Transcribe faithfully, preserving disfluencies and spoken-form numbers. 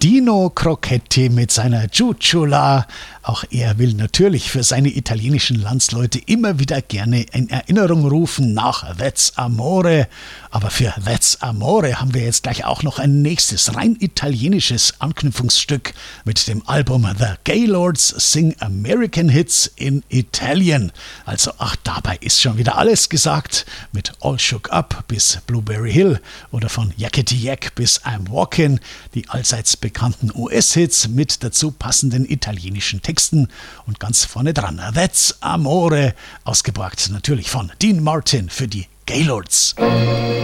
Dino Crocetti mit seiner Ciucciula. Auch er will natürlich für seine italienischen Landsleute immer wieder gerne in Erinnerung rufen nach That's Amore. Aber für That's Amore haben wir jetzt gleich auch noch ein nächstes rein italienisches Anknüpfungsstück mit dem Album The Gaylords Sing American Hits in Italian. Also ach, dabei ist schon wieder alles gesagt. Mit All Shook Up bis Blueberry Hill oder von Yakety Yak bis I'm Walkin', die allseits bekannten U S-Hits mit dazu passenden italienischen Texten und ganz vorne dran That's Amore, ausgebracht natürlich von Dean Martin für die Gaylords.